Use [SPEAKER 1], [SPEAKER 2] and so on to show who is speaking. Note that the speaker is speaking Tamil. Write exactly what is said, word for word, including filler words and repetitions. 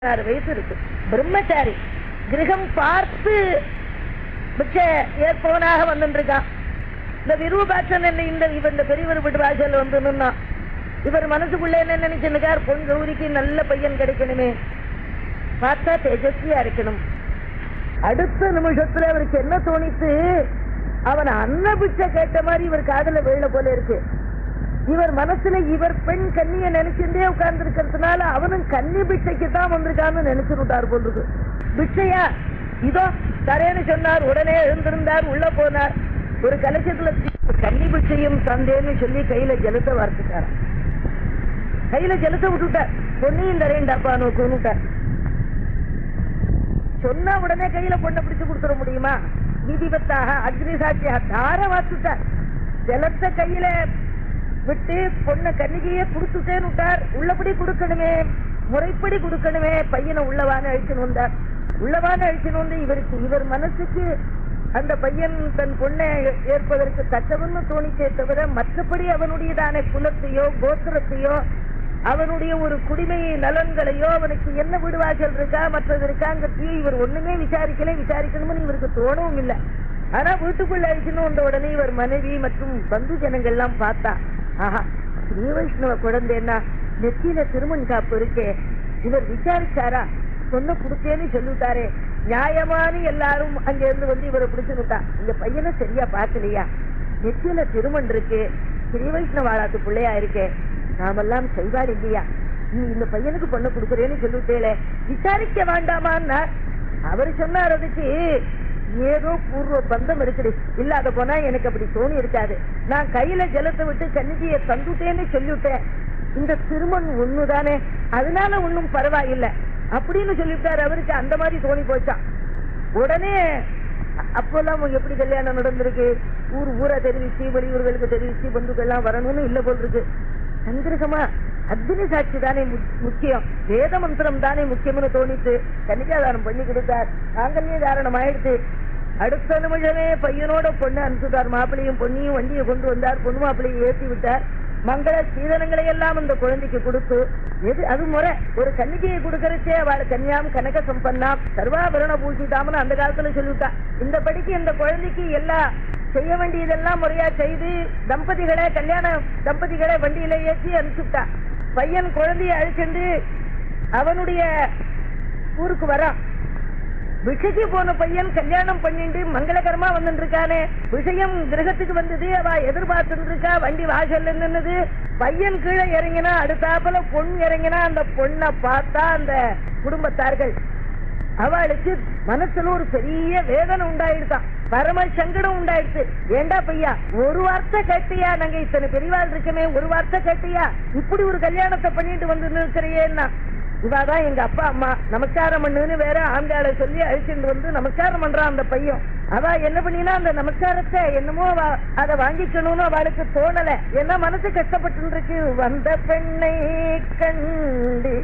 [SPEAKER 1] ஆறு வயசு இருக்கு. பிரம்மச்சாரி கிரகம் பார்த்து பிச்சை ஏற்பவனாக வந்துருக்கான். இந்த விரூபாட்சன் என்ன இந்த இவர் இந்த பெரியவர் வீட்டு வாசல் வந்து நின்னான். இவர் மனசுக்குள்ள என்ன நினைச்சுருக்கார், பொன் கௌரிக்கு நல்ல பையன் கிடைக்கணுமே, பார்த்தா தேஜஸ்வியா இருக்கணும். அடுத்த நிமிஷத்துல அவருக்கு என்ன தோணித்து, அவன் அன்ன பிச்சை கேட்ட மாதிரி இவர் காதல வெள்ள போல இருக்கு. இவர் மனசுல இவர் பெண் கன்னிய நினைச்சுட்டே உட்கார்ந்து இருக்கிறதுனால அவனும் கன்னி பிச்சைக்கு தான் வந்திருக்கான்னு நினைச்சுட்டார் போன்றது. பிச்சையா இதோ தரேன்னு சொன்னார். உடனே எழுந்திருந்தார், உள்ள போனார். ஒரு கலசத்துல கன்னி பிச்சையும் தந்தேன்னு சொல்லி கையில ஜலத்தை வார்த்துட்டார். கையில ஜலத்தை விட்டுட்டார். பொன்னியும் தரேன்டாப்பா நோக்குன்னுட்டார். சொன்னா உடனே கையில பொண்ணை பிடிச்சு கொடுத்துட முடியுமா? விதிபத்தாக அக்னி சாட்சியா தார வாத்துட்டார். ஜலத்தை கையில விட்டு பொண்ணை கன்னிகையே கொடுத்துட்டேன்னு விட்டார். உள்ளபடி கொடுக்கணுமே, முறைப்படி கொடுக்கணுமே. பையனை உள்ளவான அழிச்சுன்னு வந்தார். உள்ளவான அழிச்சுன்னு வந்து இவருக்கு இவர் மனசுக்கு அந்த பையன் தன் பொண்ணை ஏற்பதற்கு தக்கவன்னு தோணிச்சே தவிர மற்றபடி அவனுடையதான குலத்தையோ கோத்திரத்தையோ அவனுடைய ஒரு குடிமை நலன்களையோ அவனுக்கு என்ன விடுவாசல் இருக்கா மற்றது இருக்காங்கிறதையோ இவர் ஒண்ணுமே விசாரிக்கல. விசாரிக்கணும்னு இவருக்கு தோணவும் இல்லை. ஆனா வீட்டுக்குள்ள அழிச்சுன்னு வந்த உடனே இவர் மனைவி மற்றும் பந்து ஜனங்கள்லாம் பார்த்தா, ஆஹா ஸ்ரீ வைஷ்ணவ குழந்தைன்னா நெத்தியில திருமண் காப்பு இருக்கே, இவர் விசாரிச்சாரா, சொன்ன கொடுத்தேன்னு சொல்லிட்டாரே, நியாயமானு எல்லாரும் அங்க இருந்து வந்து இவரை பிடிச்சுட்டா. இந்த பையனை சரியா பார்க்கலையா, நெத்தியில திருமண் இருக்கு, ஸ்ரீ வைஷ்ணவாளாத்து பிள்ளையா இருக்கே, நாமெல்லாம் செய்வார் இல்லையா, நீ இந்த பையனுக்கு பொண்ணு கொடுக்குறேன்னு சொல்லிட்டேல, விசாரிக்க வேண்டாமான்னா அவர் சொன்னார். அதுக்கு ஏதோ பூர்வ பந்தம் இருக்குது, இல்லாத போனா எனக்கு அப்படி தோணி இருக்காது. நான் கையில ஜலத்தை விட்டு கன்னிகையை தந்துட்டேன்னு சொல்லிவிட்டேன். இந்த திருமண் ஒண்ணுதானே, அதனால ஒண்ணும் பரவாயில்லை அப்படின்னு சொல்லிவிட்டார். அவருக்கு அந்த மாதிரி தோணி போச்சான். உடனே அப்பெல்லாம் எப்படி கல்யாணம் நடந்திருக்கு, ஊர் ஊரை தெரிவிச்சு வெளியூர்களுக்கு தெரிவிச்சு பந்துக்கெல்லாம் வரணும்னு இல்ல போல் இருக்கு. சந்திரகமா அக்னி சாட்சி தானே முக்கியம், வேத மந்திரம் தானே முக்கியம்னு தோணித்து கன்னிகாதாரம் பண்ணி கொடுத்தார். நாங்கள்யே தாரணம் ஆயிடுச்சு. அடுத்த நிமிஷமே பையனோட பொண்ணு அனுப்பிச்சுட்டார். மாப்பிள்ளையும் பொண்ணையும் வண்டியை கொண்டு வந்தார். பொண்ணு மாப்பிள்ளையை ஏற்றி விட்டார். மங்கள சீதனங்களை எல்லாம் அந்த குழந்தைக்கு கொடுத்து, எது அது முறை ஒரு கன்னிகையை கொடுக்கறச்சே அவள் கன்யாம் கனக சம்பன்னாம் சர்வாபரண பூசிதாம்னு அந்த காலத்துல சொல்லிவிட்டா. இந்த படிக்கு இந்த குழந்தைக்கு எல்லா செய்ய வேண்டியதெல்லாம் முறையா செய்து தம்பதிகளை கல்யாண தம்பதிகளை வண்டியில ஏற்றி அனுப்பிச்சுட்டா. பையன் குழந்தைய அழிச்சுண்டு அவனுடைய ஊருக்கு வரான். விஷயக்கு போன பையன் கல்யாணம் பண்ணிட்டு மங்களகரமா வந்துட்டு இருக்கானே, விஷயம் கிரகத்துக்கு வந்தது. அவ எதிர்பார்த்து இருக்கா. வண்டி வாசல்ல நின்னது. பையன் கீழே இறங்கினா, அடுத்தாப்புல பொண்ணு இறங்கினா. அந்த பொண்ணை பார்த்தா அந்த குடும்பத்தார்கள் அவளுக்கு மனசுல ஒரு பெரிய வேதனை உண்டாயிடுதான், பரம சங்கடம் உண்டாயிடுச்சு. ஏண்டா பையா, ஒரு வார்த்தை கேட்டியா, நாங்க இத்தனை பெரியவாள் இருக்கமே, ஒரு வார்த்தை கேட்டியா, இப்படி ஒரு கல்யாணத்தை பண்ணிட்டு வந்து நிற்கிறையேன்னா. இவாதான் எங்க அப்பா அம்மா நமஸ்காரம் பண்ணுன்னு வேற ஆண்டாளை சொல்லி அழிச்சுட்டு வந்து நமஸ்காரம் பண்றான் அந்த பையன். அவ என்ன பண்ணினா அந்த நமஸ்காரத்தை என்னமோ அதை வாங்கிக்கணும்னு அவளுக்கு தோணல. என்ன மனசு கஷ்டப்பட்டு இருக்கு. வந்த பெண்ணை கண்டு